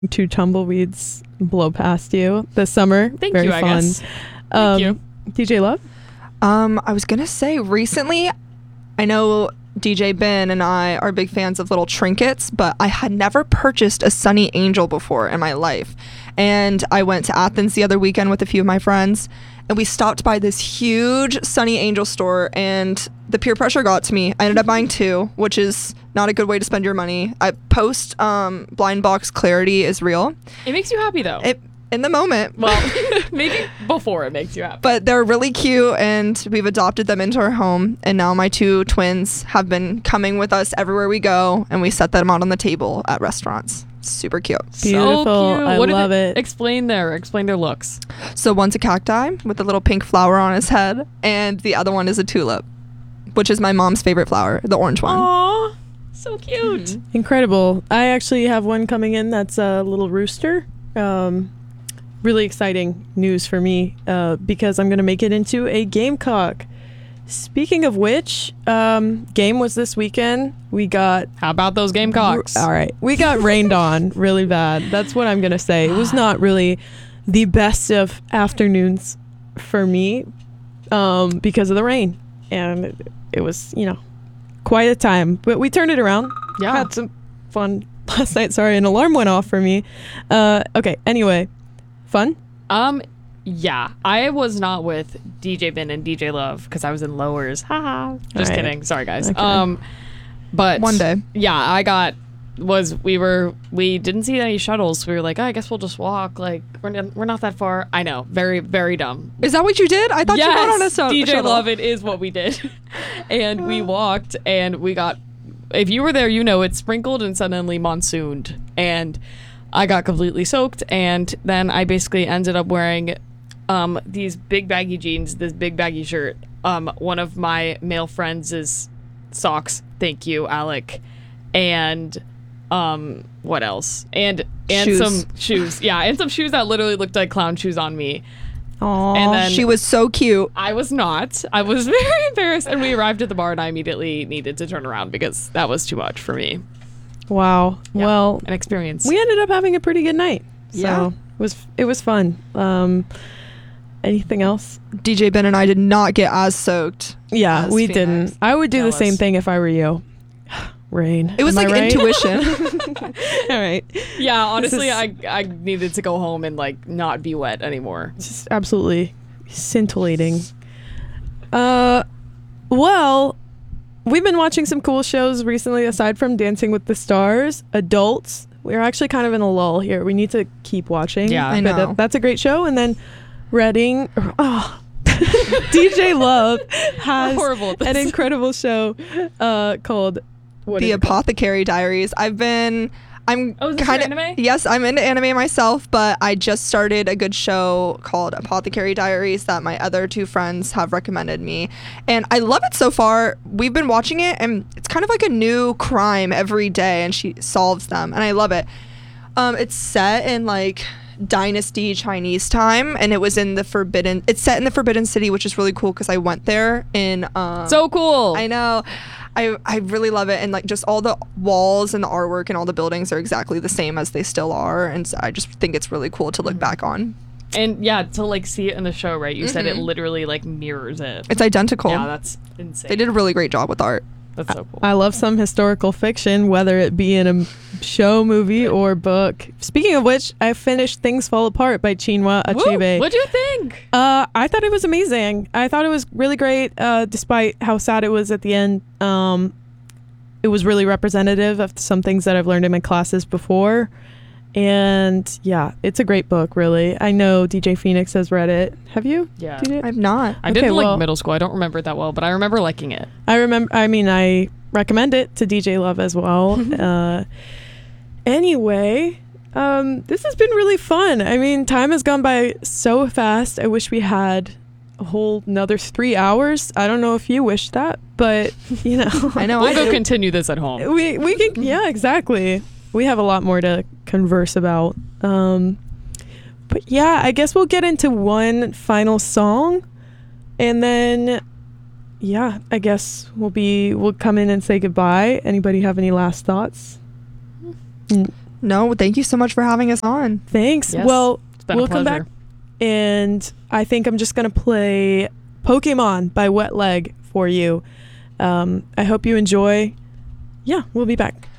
two tumbleweeds blow past you this summer. Thank Very you, fun. I guess. Thank you. DJ Love? I was gonna say recently, I know DJ Ben and I are big fans of little trinkets, but I had never purchased a Sunny Angel before in my life. And I went to Athens the other weekend with a few of my friends, and we stopped by this huge Sunny Angel store, and the peer pressure got to me. I ended up buying two, which is not a good way to spend your money. I post blind box clarity is real. It makes you happy though. In the moment. Well, maybe before it makes you happy. But they're really cute, and we've adopted them into our home. And now my two twins have been coming with us everywhere we go, and we set them out on the table at restaurants. Super cute. Beautiful. So cute. I love it. Explain their looks. So one's a cacti with a little pink flower on his head, and the other one is a tulip, which is my mom's favorite flower, the orange one. Aww, so cute. Incredible. I actually have one coming in that's a little rooster. Really exciting news for me because I'm going to make it into a gamecock. Speaking of which, game was this weekend. We got... How about those Gamecocks? All right. We got rained on really bad. That's what I'm going to say. It was not really the best of afternoons for me because of the rain. And it was, quite a time. But we turned it around. Yeah. Had some fun last night. Sorry, an alarm went off for me. Okay, anyway. Fun? Yeah. I was not with DJ Ben and DJ Love because I was in lowers. Haha. Just kidding. Sorry, guys. Okay. But one day. Yeah, we didn't see any shuttles, so we were like, I guess we'll just walk. Like, we're not that far. I know. Very, very dumb. Is that what you did? I thought you got on a DJ shuttle. Love, it is what we did. And we walked, and we got, if you were there, it sprinkled and suddenly monsooned. And I got completely soaked, and then I basically ended up wearing these big baggy jeans, this big baggy shirt, one of my male friends' socks, thank you, Alec, and what else? And shoes. Some shoes. Yeah, and some shoes that literally looked like clown shoes on me. Aww. And then She was so cute. I was not. I was very embarrassed, and we arrived at the bar, and I immediately needed to turn around because that was too much for me. Wow. Yeah, Well, an experience. we ended up having a pretty good night. So Yeah. it was fun. Anything else? DJ Ben and I did not get as soaked. Yeah, as we Phoenix. didn't. I would do Jealous. the same thing if I were you. Rain. It was Am I like right? intuition. All right. Yeah, honestly, is- I needed to go home and not be wet anymore. Just absolutely scintillating. Well, we've been watching some cool shows recently aside from Dancing with the Stars. Adults, we're actually kind of in a lull here. We need to keep watching. Yeah. I But know. that's a great show. And then Reading, DJ Love has Horrible at this. an incredible show called The Apothecary Diaries. I'm Oh, is this kind your anime? Yes, I'm into anime myself, but I just started a good show called Apothecary Diaries that my other two friends have recommended me, and I love it so far. We've been watching it, and it's kind of like a new crime every day, and she solves them, and I love it. It's set in Dynasty Chinese time, and it's set in the Forbidden City, which is really cool because I went there in So cool. I know. I really love it, and just all the walls and the artwork and all the buildings are exactly the same as they still are, and so I just think it's really cool to look back on. And yeah, to see it in the show, right? You said it literally mirrors it. It's identical. Yeah, that's insane. They did a really great job with art. That's so cool. I love some historical fiction, whether it be in a show, movie, or book. Speaking of which, I finished Things Fall Apart by Chinua Achebe. What'd you think? I thought it was amazing. I thought it was really great, despite how sad it was at the end. It was really representative of some things that I've learned in my classes before. And yeah, it's a great book, really. I know DJ Phoenix has read it. Have you? Yeah. Did you? I've not. I did Okay, well- middle school. I don't remember it that well, but I remember liking it. I recommend it to DJ Love as well. Anyway, this has been really fun. I mean, time has gone by so fast. I wish we had a whole another 3 hours. I don't know if you wish that, but I know. We'll I go do. continue this at home. we can, yeah, exactly. We have a lot more to converse about. But yeah, I guess we'll get into one final song, and then yeah, I guess we'll come in and say goodbye. Anybody have any last thoughts? No, thank you so much for having us on. Thanks. Yes, Well, it's been we'll a come pleasure. back, and I think I'm just gonna play Pokemon by Wet Leg for you. I hope you enjoy. Yeah, we'll be back.